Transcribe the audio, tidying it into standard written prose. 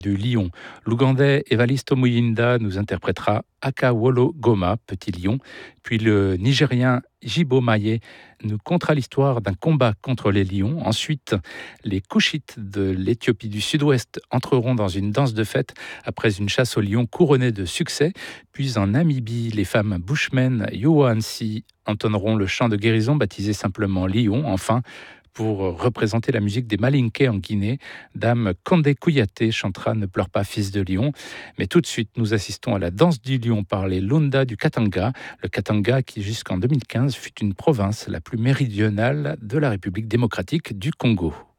du lion. L'Ougandais Evalisto Muyinda nous interprétera Aka Wolo Goma, petit lion. Puis le Nigérien Jibo Maye nous contera l'histoire d'un combat contre les lions. Ensuite, les Kushites de l'Éthiopie du Sud-Ouest entreront dans une danse de fête après une chasse aux lions couronnée de succès. Puis en Namibie, les femmes Bushmen Yoansi entonneront le chant de guérison baptisé simplement Lion. Enfin, pour représenter la musique des Malinké en Guinée, Dame Kandé Kouyaté chantera Ne pleure pas, fils de lion. Mais tout de suite, nous assistons à la danse du lion par les Lunda du Katanga. Le Katanga qui, jusqu'en 2015, fut une province la plus méridionale de la République démocratique du Congo.